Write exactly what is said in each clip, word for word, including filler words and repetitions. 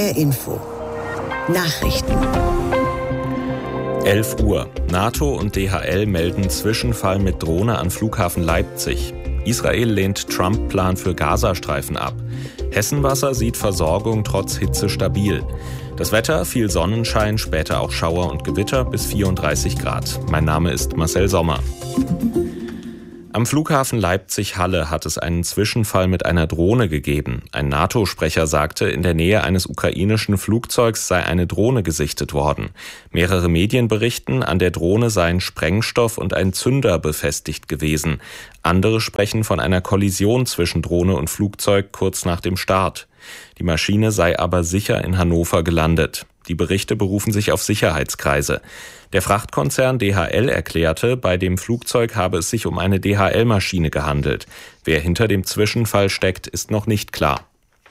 R Info Nachrichten. elf Uhr. NATO und D H L melden Zwischenfall mit Drohne an Flughafen Leipzig. Israel lehnt Trump-Plan für Gazastreifen ab. Hessenwasser sieht Versorgung trotz Hitze stabil. Das Wetter, viel Sonnenschein, später auch Schauer und Gewitter bis vierunddreißig Grad. Mein Name ist Marcel Sommer. Am Flughafen Leipzig-Halle hat es einen Zwischenfall mit einer Drohne gegeben. Ein NATO-Sprecher sagte, in der Nähe eines ukrainischen Flugzeugs sei eine Drohne gesichtet worden. Mehrere Medien berichten, an der Drohne seien Sprengstoff und ein Zünder befestigt gewesen. Andere sprechen von einer Kollision zwischen Drohne und Flugzeug kurz nach dem Start. Die Maschine sei aber sicher in Hannover gelandet. Die Berichte berufen sich auf Sicherheitskreise. Der Frachtkonzern D H L erklärte, bei dem Flugzeug habe es sich um eine D H L-Maschine gehandelt. Wer hinter dem Zwischenfall steckt, ist noch nicht klar.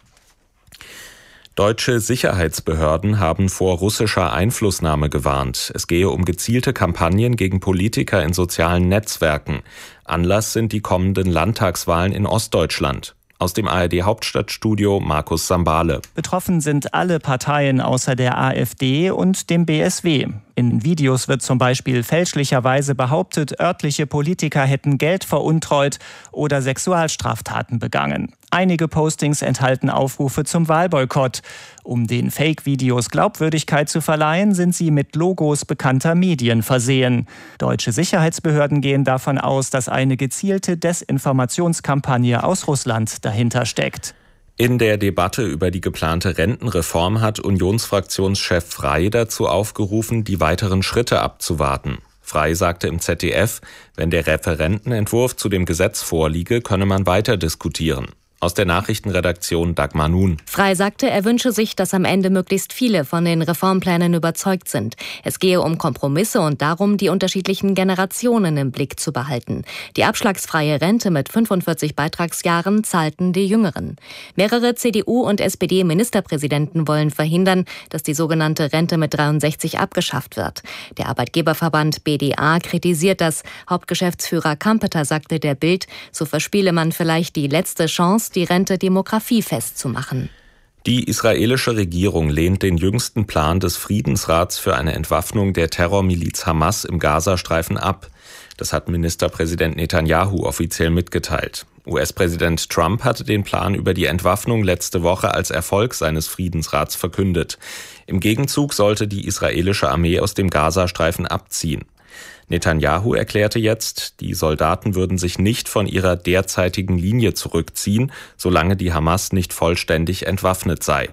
Deutsche Sicherheitsbehörden haben vor russischer Einflussnahme gewarnt. Es gehe um gezielte Kampagnen gegen Politiker in sozialen Netzwerken. Anlass sind die kommenden Landtagswahlen in Ostdeutschland. Aus dem A R D-Hauptstadtstudio Markus Sambale. Betroffen sind alle Parteien außer der AfD und dem B S W. In Videos wird zum Beispiel fälschlicherweise behauptet, örtliche Politiker hätten Geld veruntreut oder Sexualstraftaten begangen. Einige Postings enthalten Aufrufe zum Wahlboykott. Um den Fake-Videos Glaubwürdigkeit zu verleihen, sind sie mit Logos bekannter Medien versehen. Deutsche Sicherheitsbehörden gehen davon aus, dass eine gezielte Desinformationskampagne aus Russland dahinter steckt. In der Debatte über die geplante Rentenreform hat Unionsfraktionschef Frey dazu aufgerufen, die weiteren Schritte abzuwarten. Frey sagte im Z D F, wenn der Referentenentwurf zu dem Gesetz vorliege, könne man weiter diskutieren. Aus der Nachrichtenredaktion Dagmar Nun. Frey sagte, er wünsche sich, dass am Ende möglichst viele von den Reformplänen überzeugt sind. Es gehe um Kompromisse und darum, die unterschiedlichen Generationen im Blick zu behalten. Die abschlagsfreie Rente mit fünfundvierzig Beitragsjahren zahlten die Jüngeren. Mehrere C D U- und S P D-Ministerpräsidenten wollen verhindern, dass die sogenannte Rente mit dreiundsechzig abgeschafft wird. Der Arbeitgeberverband B D A kritisiert das. Hauptgeschäftsführer Kampeter sagte der Bild, so verspiele man vielleicht die letzte Chance, die Rente demografiefest zu machen. Die israelische Regierung lehnt den jüngsten Plan des Friedensrats für eine Entwaffnung der Terrormiliz Hamas im Gazastreifen ab. Das hat Ministerpräsident Netanyahu offiziell mitgeteilt. U S-Präsident Trump hatte den Plan über die Entwaffnung letzte Woche als Erfolg seines Friedensrats verkündet. Im Gegenzug sollte die israelische Armee aus dem Gazastreifen abziehen. Netanyahu erklärte jetzt, die Soldaten würden sich nicht von ihrer derzeitigen Linie zurückziehen, solange die Hamas nicht vollständig entwaffnet sei.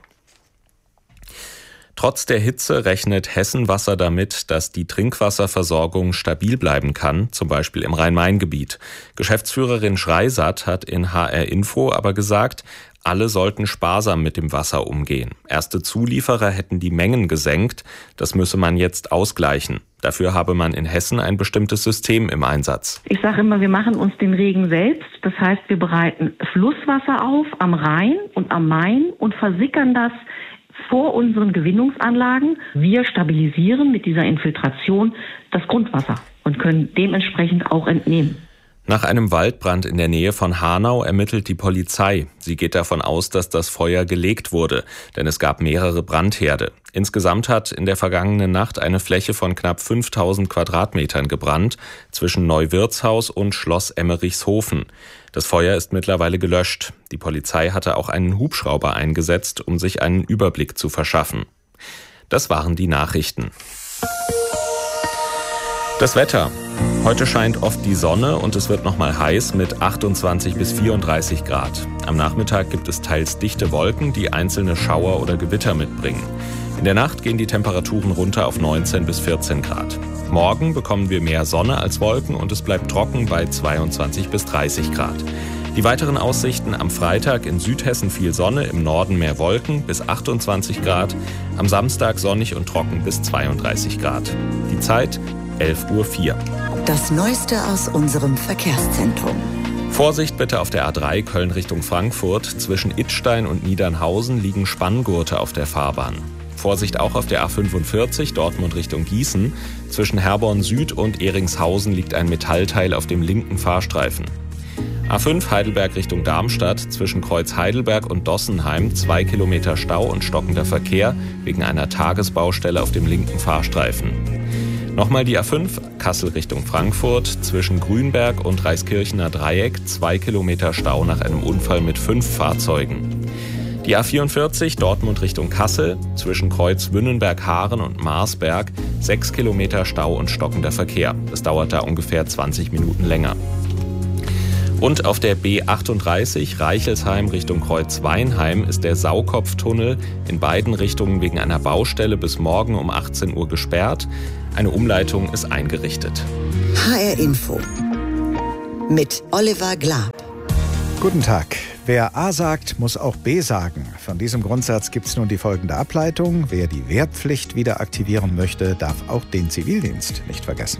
Trotz der Hitze rechnet Hessenwasser damit, dass die Trinkwasserversorgung stabil bleiben kann, zum Beispiel im Rhein-Main-Gebiet. Geschäftsführerin Schreisat hat in H R Info aber gesagt, alle sollten sparsam mit dem Wasser umgehen. Erste Zulieferer hätten die Mengen gesenkt, das müsse man jetzt ausgleichen. Dafür habe man in Hessen ein bestimmtes System im Einsatz. Ich sage immer, wir machen uns den Regen selbst. Das heißt, wir bereiten Flusswasser auf am Rhein und am Main und versickern das vor unseren Gewinnungsanlagen. Wir stabilisieren mit dieser Infiltration das Grundwasser und können dementsprechend auch entnehmen. Nach einem Waldbrand in der Nähe von Hanau ermittelt die Polizei. Sie geht davon aus, dass das Feuer gelegt wurde, denn es gab mehrere Brandherde. Insgesamt hat in der vergangenen Nacht eine Fläche von knapp fünftausend Quadratmetern gebrannt, zwischen Neuwirtshaus und Schloss Emmerichshofen. Das Feuer ist mittlerweile gelöscht. Die Polizei hatte auch einen Hubschrauber eingesetzt, um sich einen Überblick zu verschaffen. Das waren die Nachrichten. Das Wetter. Heute scheint oft die Sonne und es wird nochmal heiß mit achtundzwanzig bis vierunddreißig Grad. Am Nachmittag gibt es teils dichte Wolken, die einzelne Schauer oder Gewitter mitbringen. In der Nacht gehen die Temperaturen runter auf neunzehn bis vierzehn Grad. Morgen bekommen wir mehr Sonne als Wolken und es bleibt trocken bei zweiundzwanzig bis dreißig Grad. Die weiteren Aussichten: am Freitag in Südhessen viel Sonne, im Norden mehr Wolken bis achtundzwanzig Grad. Am Samstag sonnig und trocken bis zweiunddreißig Grad. Die Zeit elf Uhr vier. Das Neueste aus unserem Verkehrszentrum. Vorsicht bitte auf der A drei Köln Richtung Frankfurt. Zwischen Idstein und Niedernhausen liegen Spanngurte auf der Fahrbahn. Vorsicht auch auf der A fünfundvierzig Dortmund Richtung Gießen. Zwischen Herborn Süd und Ehringshausen liegt ein Metallteil auf dem linken Fahrstreifen. A fünf Heidelberg Richtung Darmstadt, zwischen Kreuz Heidelberg und Dossenheim zwei Kilometer Stau und stockender Verkehr wegen einer Tagesbaustelle auf dem linken Fahrstreifen. Nochmal die A fünf Kassel Richtung Frankfurt, zwischen Grünberg und Reiskirchener Dreieck zwei Kilometer Stau nach einem Unfall mit fünf Fahrzeugen. Die A vierundvierzig Dortmund Richtung Kassel, zwischen Kreuz Wünnenberg-Haaren und Marsberg sechs Kilometer Stau und stockender Verkehr. Es dauert da ungefähr zwanzig Minuten länger. Und auf der B achtunddreißig Reichelsheim Richtung Kreuz Weinheim ist der Saukopftunnel in beiden Richtungen wegen einer Baustelle bis morgen um achtzehn Uhr gesperrt. Eine Umleitung ist eingerichtet. H R Info mit Oliver Glab. Guten Tag. Wer A sagt, muss auch B sagen. Von diesem Grundsatz gibt es nun die folgende Ableitung. Wer die Wehrpflicht wieder aktivieren möchte, darf auch den Zivildienst nicht vergessen.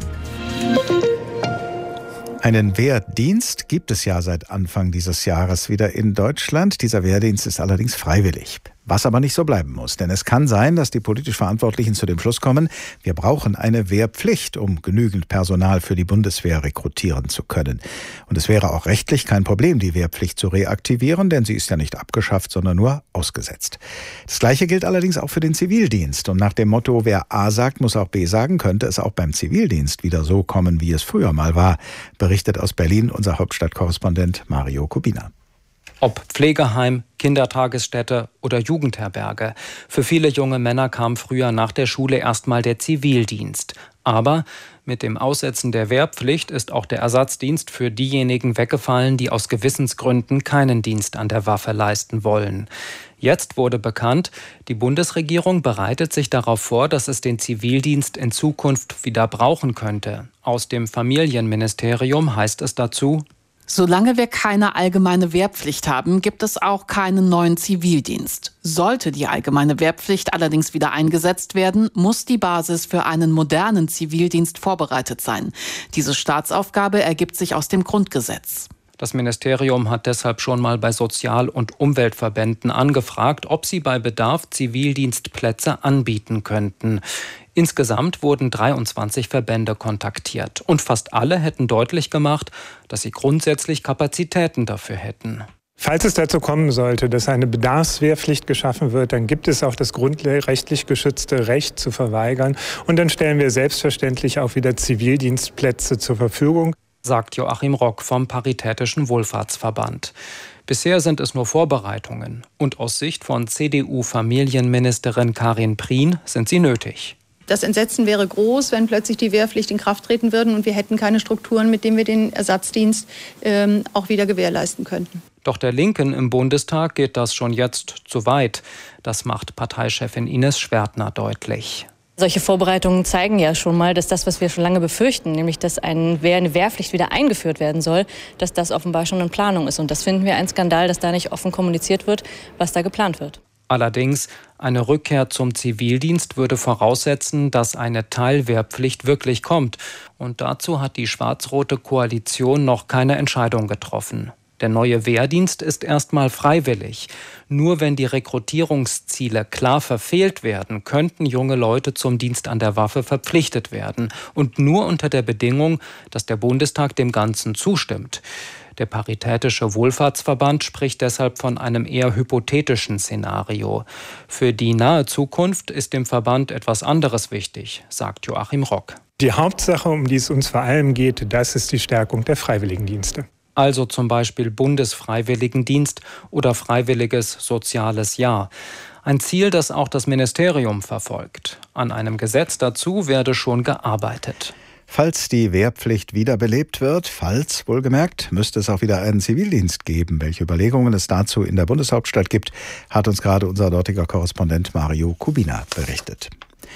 Einen Wehrdienst gibt es ja seit Anfang dieses Jahres wieder in Deutschland. Dieser Wehrdienst ist allerdings freiwillig. Was aber nicht so bleiben muss. Denn es kann sein, dass die politisch Verantwortlichen zu dem Schluss kommen, wir brauchen eine Wehrpflicht, um genügend Personal für die Bundeswehr rekrutieren zu können. Und es wäre auch rechtlich kein Problem, die Wehrpflicht zu reaktivieren, denn sie ist ja nicht abgeschafft, sondern nur ausgesetzt. Das Gleiche gilt allerdings auch für den Zivildienst. Und nach dem Motto, wer A sagt, muss auch B sagen, könnte es auch beim Zivildienst wieder so kommen, wie es früher mal war, berichtet aus Berlin unser Hauptstadtkorrespondent Mario Kubina. Ob Pflegeheim, Kindertagesstätte oder Jugendherberge. Für viele junge Männer kam früher nach der Schule erstmal der Zivildienst. Aber mit dem Aussetzen der Wehrpflicht ist auch der Ersatzdienst für diejenigen weggefallen, die aus Gewissensgründen keinen Dienst an der Waffe leisten wollen. Jetzt wurde bekannt, die Bundesregierung bereitet sich darauf vor, dass es den Zivildienst in Zukunft wieder brauchen könnte. Aus dem Familienministerium heißt es dazu: Solange wir keine allgemeine Wehrpflicht haben, gibt es auch keinen neuen Zivildienst. Sollte die allgemeine Wehrpflicht allerdings wieder eingesetzt werden, muss die Basis für einen modernen Zivildienst vorbereitet sein. Diese Staatsaufgabe ergibt sich aus dem Grundgesetz. Das Ministerium hat deshalb schon mal bei Sozial- und Umweltverbänden angefragt, ob sie bei Bedarf Zivildienstplätze anbieten könnten. Insgesamt wurden dreiundzwanzig Verbände kontaktiert und fast alle hätten deutlich gemacht, dass sie grundsätzlich Kapazitäten dafür hätten. Falls es dazu kommen sollte, dass eine Bedarfswehrpflicht geschaffen wird, dann gibt es auch das grundrechtlich geschützte Recht zu verweigern. Und dann stellen wir selbstverständlich auch wieder Zivildienstplätze zur Verfügung, sagt Joachim Rock vom Paritätischen Wohlfahrtsverband. Bisher sind es nur Vorbereitungen. Und aus Sicht von C D U-Familienministerin Karin Prien sind sie nötig. Das Entsetzen wäre groß, wenn plötzlich die Wehrpflicht in Kraft treten würde und wir hätten keine Strukturen, mit denen wir den Ersatzdienst ähm, auch wieder gewährleisten könnten. Doch der Linken im Bundestag geht das schon jetzt zu weit. Das macht Parteichefin Ines Schwertner deutlich. Solche Vorbereitungen zeigen ja schon mal, dass das, was wir schon lange befürchten, nämlich dass ein Wehr, eine Wehrpflicht wieder eingeführt werden soll, dass das offenbar schon in Planung ist. Und das finden wir ein Skandal, dass da nicht offen kommuniziert wird, was da geplant wird. Allerdings, eine Rückkehr zum Zivildienst würde voraussetzen, dass eine Teilwehrpflicht wirklich kommt. Und dazu hat die schwarz-rote Koalition noch keine Entscheidung getroffen. Der neue Wehrdienst ist erstmal freiwillig. Nur wenn die Rekrutierungsziele klar verfehlt werden, könnten junge Leute zum Dienst an der Waffe verpflichtet werden. Und nur unter der Bedingung, dass der Bundestag dem Ganzen zustimmt. Der Paritätische Wohlfahrtsverband spricht deshalb von einem eher hypothetischen Szenario. Für die nahe Zukunft ist dem Verband etwas anderes wichtig, sagt Joachim Rock. Die Hauptsache, um die es uns vor allem geht, das ist die Stärkung der Freiwilligendienste. Also zum Beispiel Bundesfreiwilligendienst oder Freiwilliges Soziales Jahr. Ein Ziel, das auch das Ministerium verfolgt. An einem Gesetz dazu werde schon gearbeitet. Falls die Wehrpflicht wiederbelebt wird, falls wohlgemerkt, müsste es auch wieder einen Zivildienst geben. Welche Überlegungen es dazu in der Bundeshauptstadt gibt, hat uns gerade unser dortiger Korrespondent Mario Kubina berichtet.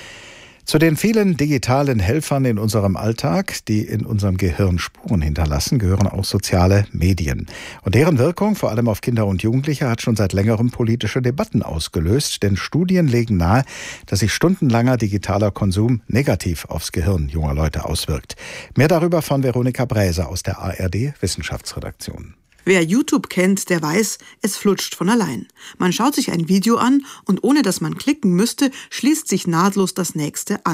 Zu den vielen digitalen Helfern in unserem Alltag, die in unserem Gehirn Spuren hinterlassen, gehören auch soziale Medien. Und deren Wirkung, vor allem auf Kinder und Jugendliche, hat schon seit längerem politische Debatten ausgelöst. Denn Studien legen nahe, dass sich stundenlanger digitaler Konsum negativ aufs Gehirn junger Leute auswirkt. Mehr darüber von Veronika Bräser aus der A R D-Wissenschaftsredaktion. Wer YouTube kennt, der weiß, es flutscht von allein. Man schaut sich ein Video an und ohne dass man klicken müsste, schließt sich nahtlos das nächste an.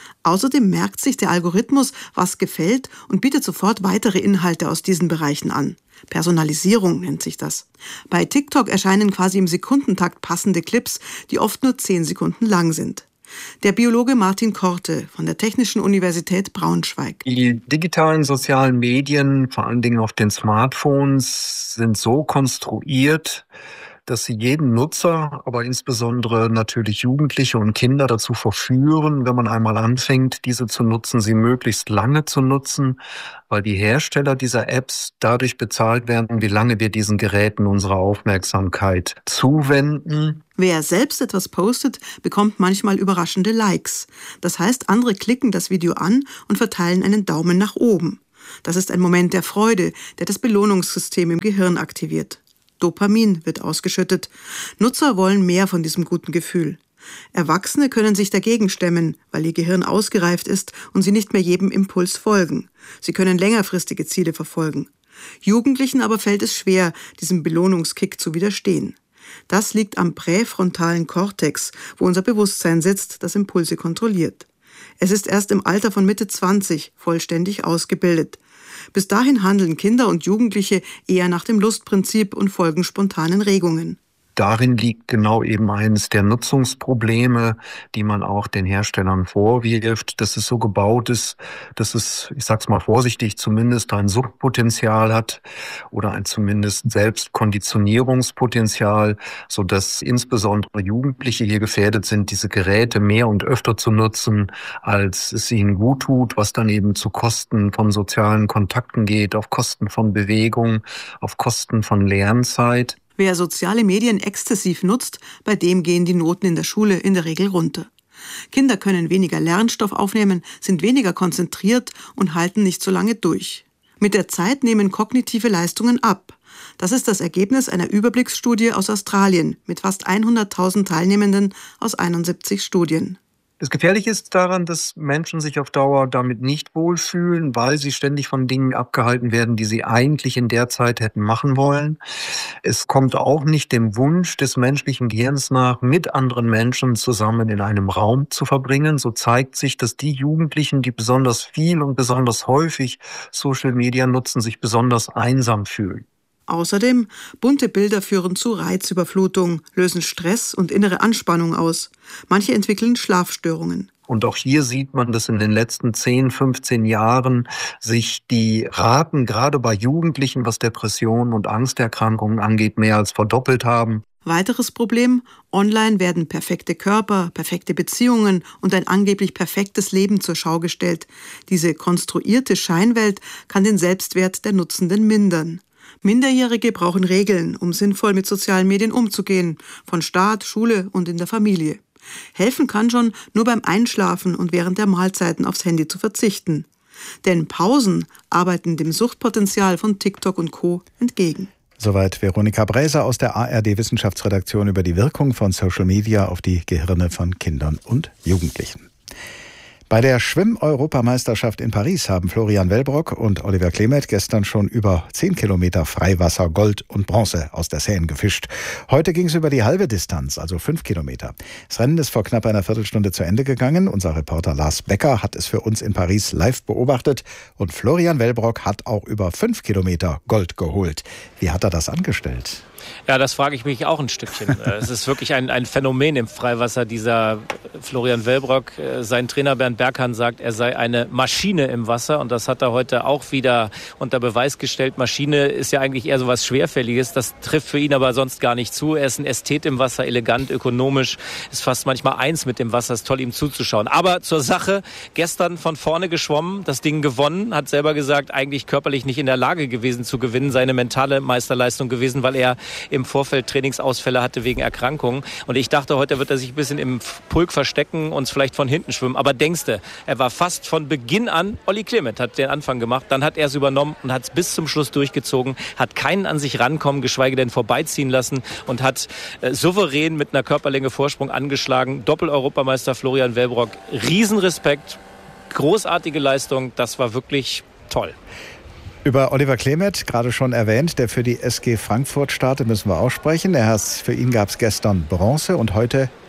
Außerdem merkt sich der Algorithmus, was gefällt und bietet sofort weitere Inhalte aus diesen Bereichen an. Personalisierung nennt sich das. Bei TikTok erscheinen quasi im Sekundentakt passende Clips, die oft nur zehn Sekunden lang sind. Der Biologe Martin Korte von der Technischen Universität Braunschweig. Die digitalen sozialen Medien, vor allen Dingen auf den Smartphones, sind so konstruiert, dass sie jeden Nutzer, aber insbesondere natürlich Jugendliche und Kinder dazu verführen, wenn man einmal anfängt, diese zu nutzen, sie möglichst lange zu nutzen, weil die Hersteller dieser Apps dadurch bezahlt werden, wie lange wir diesen Geräten unsere Aufmerksamkeit zuwenden. Wer selbst etwas postet, bekommt manchmal überraschende Likes. Das heißt, andere klicken das Video an und verteilen einen Daumen nach oben. Das ist ein Moment der Freude, der das Belohnungssystem im Gehirn aktiviert. Dopamin wird ausgeschüttet. Nutzer wollen mehr von diesem guten Gefühl. Erwachsene können sich dagegen stemmen, weil ihr Gehirn ausgereift ist und sie nicht mehr jedem Impuls folgen. Sie können längerfristige Ziele verfolgen. Jugendlichen aber fällt es schwer, diesem Belohnungskick zu widerstehen. Das liegt am präfrontalen Kortex, wo unser Bewusstsein sitzt, das Impulse kontrolliert. Es ist erst im Alter von Mitte zwanzig vollständig ausgebildet. Bis dahin handeln Kinder und Jugendliche eher nach dem Lustprinzip und folgen spontanen Regungen. Darin liegt genau eben eines der Nutzungsprobleme, die man auch den Herstellern vorwirft, dass es so gebaut ist, dass es, ich sag's mal vorsichtig, zumindest ein Suchtpotenzial hat oder ein zumindest Selbstkonditionierungspotenzial, sodass insbesondere Jugendliche hier gefährdet sind, diese Geräte mehr und öfter zu nutzen, als es ihnen gut tut, was dann eben zu Kosten von sozialen Kontakten geht, auf Kosten von Bewegung, auf Kosten von Lernzeit. Wer soziale Medien exzessiv nutzt, bei dem gehen die Noten in der Schule in der Regel runter. Kinder können weniger Lernstoff aufnehmen, sind weniger konzentriert und halten nicht so lange durch. Mit der Zeit nehmen kognitive Leistungen ab. Das ist das Ergebnis einer Überblicksstudie aus Australien mit fast hunderttausend Teilnehmenden aus einundsiebzig Studien. Das Gefährliche ist daran, dass Menschen sich auf Dauer damit nicht wohlfühlen, weil sie ständig von Dingen abgehalten werden, die sie eigentlich in der Zeit hätten machen wollen. Es kommt auch nicht dem Wunsch des menschlichen Gehirns nach, mit anderen Menschen zusammen in einem Raum zu verbringen. So zeigt sich, dass die Jugendlichen, die besonders viel und besonders häufig Social Media nutzen, sich besonders einsam fühlen. Außerdem, bunte Bilder führen zu Reizüberflutung, lösen Stress und innere Anspannung aus. Manche entwickeln Schlafstörungen. Und auch hier sieht man, dass in den letzten zehn, fünfzehn Jahren sich die Raten gerade bei Jugendlichen, was Depressionen und Angsterkrankungen angeht, mehr als verdoppelt haben. Weiteres Problem: Online werden perfekte Körper, perfekte Beziehungen und ein angeblich perfektes Leben zur Schau gestellt. Diese konstruierte Scheinwelt kann den Selbstwert der Nutzenden mindern. Minderjährige brauchen Regeln, um sinnvoll mit sozialen Medien umzugehen, von Staat, Schule und in der Familie. Helfen kann schon, nur beim Einschlafen und während der Mahlzeiten aufs Handy zu verzichten. Denn Pausen arbeiten dem Suchtpotenzial von TikTok und Co. entgegen. Soweit Veronika Bräser aus der A R D-Wissenschaftsredaktion über die Wirkung von Social Media auf die Gehirne von Kindern und Jugendlichen. Bei der Schwimm-Europameisterschaft in Paris haben Florian Wellbrock und Oliver Klemet gestern schon über zehn Kilometer Freiwasser, Gold und Bronze aus der Seine gefischt. Heute ging es über die halbe Distanz, also fünf Kilometer. Das Rennen ist vor knapp einer Viertelstunde zu Ende gegangen. Unser Reporter Lars Becker hat es für uns in Paris live beobachtet. Und Florian Wellbrock hat auch über fünf Kilometer Gold geholt. Wie hat er das angestellt? Ja, das frage ich mich auch ein Stückchen. Es ist wirklich ein, ein Phänomen im Freiwasser, dieser Florian Wellbrock. Sein Trainer Bernd Berghahn sagt, er sei eine Maschine im Wasser. Und das hat er heute auch wieder unter Beweis gestellt. Maschine ist ja eigentlich eher so was Schwerfälliges. Das trifft für ihn aber sonst gar nicht zu. Er ist ein Ästhet im Wasser, elegant, ökonomisch. Ist fast manchmal eins mit dem Wasser. Ist toll, ihm zuzuschauen. Aber zur Sache, gestern von vorne geschwommen, das Ding gewonnen. Hat selber gesagt, eigentlich körperlich nicht in der Lage gewesen zu gewinnen. Seine mentale Meisterleistung gewesen, weil er im Vorfeld Trainingsausfälle hatte wegen Erkrankungen. Und ich dachte, heute wird er sich ein bisschen im Pulk verstecken und vielleicht von hinten schwimmen. Aber denkste, er war fast von Beginn an, Olli Klemet hat den Anfang gemacht, dann hat er es übernommen und hat es bis zum Schluss durchgezogen, hat keinen an sich rankommen, geschweige denn vorbeiziehen lassen und hat äh, souverän mit einer Körperlänge Vorsprung angeschlagen. Doppel-Europameister Florian Wellbrock, Riesenrespekt, großartige Leistung, das war wirklich toll. Über Oliver Klemet, gerade schon erwähnt, der für die S G Frankfurt startet, müssen wir auch sprechen. Er hat, für ihn gab es gestern Bronze und heute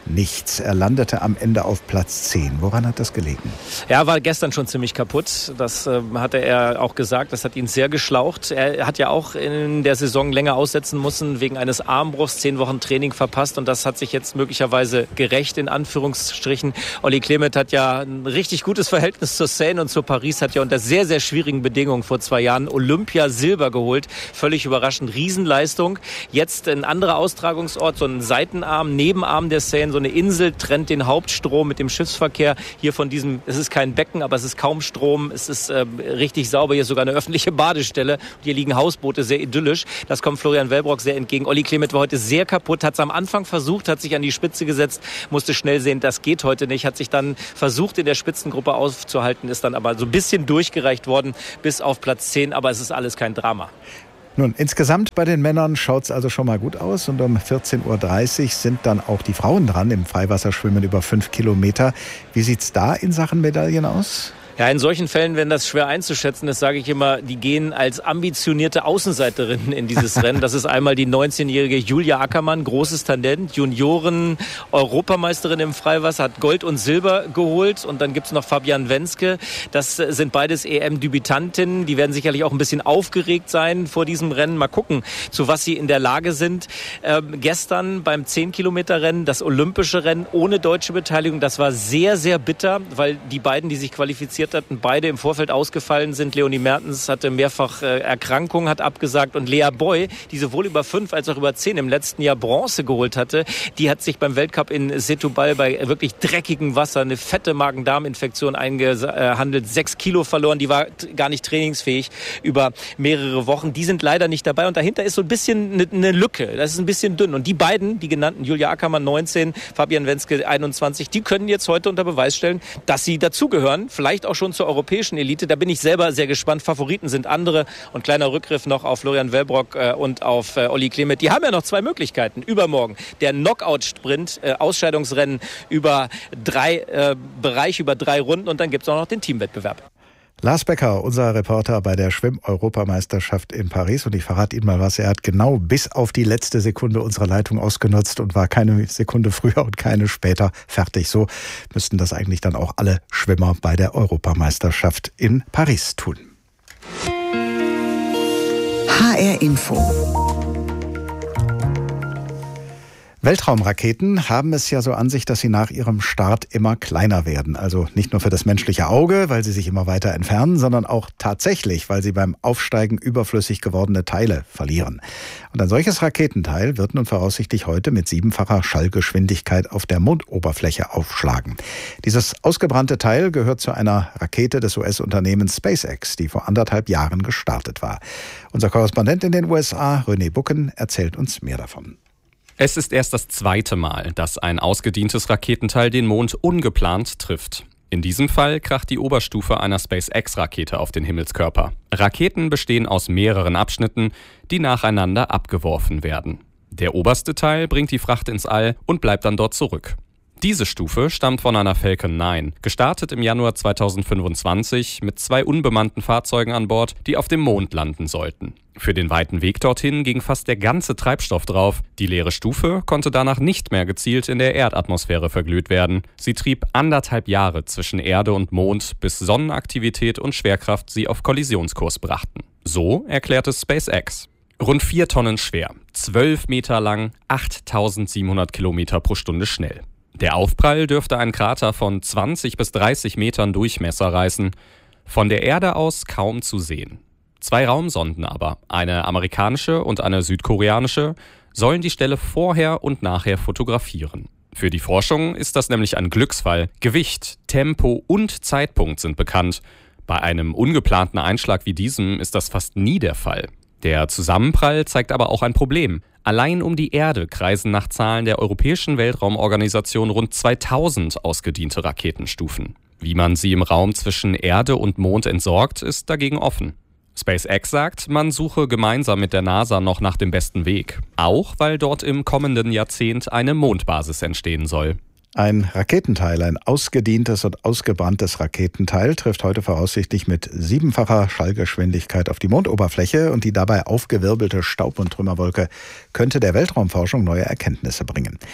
nichts. Er landete am Ende auf Platz zehn. Woran hat das gelegen? Er war gestern schon ziemlich kaputt. Das äh, hatte er auch gesagt. Das hat ihn sehr geschlaucht. Er hat ja auch in der Saison länger aussetzen müssen wegen eines Armbruchs. Zehn Wochen Training verpasst und das hat sich jetzt möglicherweise gerecht, in Anführungsstrichen. Olli Klemet hat ja ein richtig gutes Verhältnis zur Seine und zu Paris, hat ja unter sehr, sehr schwierigen Bedingungen vor zwei Jahren Olympia-Silber geholt. Völlig überraschend, Riesenleistung. Jetzt ein anderer Austragungsort, so ein Seitenarm, Nebenarm der Seine, so eine Insel, trennt den Hauptstrom mit dem Schiffsverkehr. Hier von diesem, es ist kein Becken, aber es ist kaum Strom. Es ist äh, richtig sauber. Hier ist sogar eine öffentliche Badestelle. Hier liegen Hausboote, sehr idyllisch. Das kommt Florian Wellbrock sehr entgegen. Olli Klemet war heute sehr kaputt, hat es am Anfang versucht, hat sich an die Spitze gesetzt, musste schnell sehen, das geht heute nicht, hat sich dann versucht, in der Spitzengruppe aufzuhalten, ist dann aber so ein bisschen durchgereicht worden bis auf Platz zehn, aber es ist alles kein Drama. Nun, insgesamt bei den Männern schaut es also schon mal gut aus und um vierzehn Uhr dreißig sind dann auch die Frauen dran im Freiwasserschwimmen über fünf Kilometer. Wie sieht es da in Sachen Medaillen aus? Ja, in solchen Fällen, wenn das schwer einzuschätzen ist, sage ich immer, die gehen als ambitionierte Außenseiterinnen in dieses Rennen. Das ist einmal die neunzehnjährige Julia Ackermann, großes Talent, Junioren-Europameisterin im Freiwasser, hat Gold und Silber geholt. Und dann gibt's noch Fabian Wenske. Das sind beides E M-Debütantinnen. Die werden sicherlich auch ein bisschen aufgeregt sein vor diesem Rennen. Mal gucken, zu was sie in der Lage sind. Ähm, gestern beim zehn-Kilometer-Rennen, das olympische Rennen ohne deutsche Beteiligung, das war sehr, sehr bitter, weil die beiden, die sich qualifiziert hatten, beide im Vorfeld ausgefallen sind. Leonie Mertens hatte mehrfach äh, Erkrankungen, hat abgesagt und Lea Boy, die sowohl über fünf als auch über zehn im letzten Jahr Bronze geholt hatte, die hat sich beim Weltcup in Setúbal bei wirklich dreckigem Wasser eine fette Magen-Darm-Infektion eingehandelt, sechs Kilo verloren, die war t- gar nicht trainingsfähig über mehrere Wochen. Die sind leider nicht dabei und dahinter ist so ein bisschen eine ne Lücke, das ist ein bisschen dünn und die beiden, die genannten, Julia Ackermann neunzehn, Fabian Wenske einundzwanzig, die können jetzt heute unter Beweis stellen, dass sie dazugehören, vielleicht auch schon zur europäischen Elite. Da bin ich selber sehr gespannt. Favoriten sind andere. Und kleiner Rückgriff noch auf Florian Wellbrock äh, und auf äh, Olli Klemet. Die haben ja noch zwei Möglichkeiten. Übermorgen der Knockout-Sprint, äh, Ausscheidungsrennen über drei äh, Bereiche, über drei Runden. Und dann gibt es auch noch den Teamwettbewerb. Lars Becker, unser Reporter bei der Schwimm-Europameisterschaft in Paris. Und ich verrate Ihnen mal was. Er hat genau bis auf die letzte Sekunde unsere Leitung ausgenutzt und war keine Sekunde früher und keine später fertig. So müssten das eigentlich dann auch alle Schwimmer bei der Europameisterschaft in Paris tun. H R Info. Weltraumraketen haben es ja so an sich, dass sie nach ihrem Start immer kleiner werden. Also nicht nur für das menschliche Auge, weil sie sich immer weiter entfernen, sondern auch tatsächlich, weil sie beim Aufsteigen überflüssig gewordene Teile verlieren. Und ein solches Raketenteil wird nun voraussichtlich heute mit siebenfacher Schallgeschwindigkeit auf der Mondoberfläche aufschlagen. Dieses ausgebrannte Teil gehört zu einer Rakete des U S-Unternehmens SpaceX, die vor anderthalb Jahren gestartet war. Unser Korrespondent in den U S A, René Bucken, erzählt uns mehr davon. Es ist erst das zweite Mal, dass ein ausgedientes Raketenteil den Mond ungeplant trifft. In diesem Fall kracht die Oberstufe einer SpaceX-Rakete auf den Himmelskörper. Raketen bestehen aus mehreren Abschnitten, die nacheinander abgeworfen werden. Der oberste Teil bringt die Fracht ins All und bleibt dann dort zurück. Diese Stufe stammt von einer Falcon neun, gestartet im Januar zweitausendfünfundzwanzig mit zwei unbemannten Fahrzeugen an Bord, die auf dem Mond landen sollten. Für den weiten Weg dorthin ging fast der ganze Treibstoff drauf. Die leere Stufe konnte danach nicht mehr gezielt in der Erdatmosphäre verglüht werden. Sie trieb anderthalb Jahre zwischen Erde und Mond, bis Sonnenaktivität und Schwerkraft sie auf Kollisionskurs brachten. So erklärte SpaceX. Rund vier Tonnen schwer, zwölf Meter lang, achttausendsiebenhundert Kilometer pro Stunde schnell. Der Aufprall dürfte einen Krater von zwanzig bis dreißig Metern Durchmesser reißen. Von der Erde aus kaum zu sehen. Zwei Raumsonden aber, eine amerikanische und eine südkoreanische, sollen die Stelle vorher und nachher fotografieren. Für die Forschung ist das nämlich ein Glücksfall. Gewicht, Tempo und Zeitpunkt sind bekannt. Bei einem ungeplanten Einschlag wie diesem ist das fast nie der Fall. Der Zusammenprall zeigt aber auch ein Problem. Allein um die Erde kreisen nach Zahlen der Europäischen Weltraumorganisation rund zweitausend ausgediente Raketenstufen. Wie man sie im Raum zwischen Erde und Mond entsorgt, ist dagegen offen. SpaceX sagt, man suche gemeinsam mit der NASA noch nach dem besten Weg. Auch weil dort im kommenden Jahrzehnt eine Mondbasis entstehen soll. Ein Raketenteil, ein ausgedientes und ausgebranntes Raketenteil, trifft heute voraussichtlich mit siebenfacher Schallgeschwindigkeit auf die Mondoberfläche und die dabei aufgewirbelte Staub- und Trümmerwolke könnte der Weltraumforschung neue Erkenntnisse bringen. Das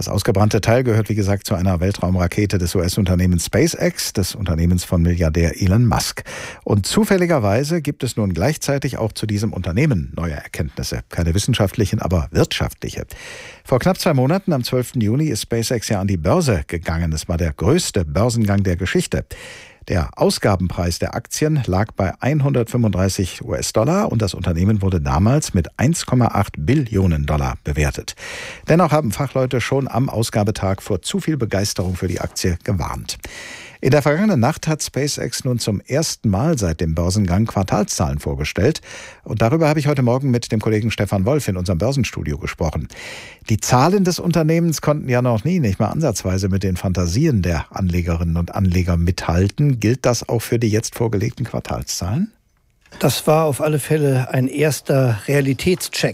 Das ausgebrannte Teil gehört, wie gesagt, zu einer Weltraumrakete des U S-Unternehmens SpaceX, des Unternehmens von Milliardär Elon Musk. Und zufälligerweise gibt es nun gleichzeitig auch zu diesem Unternehmen neue Erkenntnisse. Keine wissenschaftlichen, aber wirtschaftliche. Vor knapp zwei Monaten, am zwölften Juni, ist SpaceX ja an die Börse gegangen. Es war der größte Börsengang der Geschichte. Der Ausgabenpreis der Aktien lag bei hundertfünfunddreißig US-Dollar und das Unternehmen wurde damals mit eins Komma acht Billionen Dollar bewertet. Dennoch haben Fachleute schon am Ausgabetag vor zu viel Begeisterung für die Aktie gewarnt. In der vergangenen Nacht hat SpaceX nun zum ersten Mal seit dem Börsengang Quartalszahlen vorgestellt. Und darüber habe ich heute Morgen mit dem Kollegen Stefan Wolf in unserem Börsenstudio gesprochen. Die Zahlen des Unternehmens konnten ja noch nie, nicht mal ansatzweise mit den Fantasien der Anlegerinnen und Anleger mithalten. Gilt das auch für die jetzt vorgelegten Quartalszahlen? Das war auf alle Fälle ein erster Realitätscheck.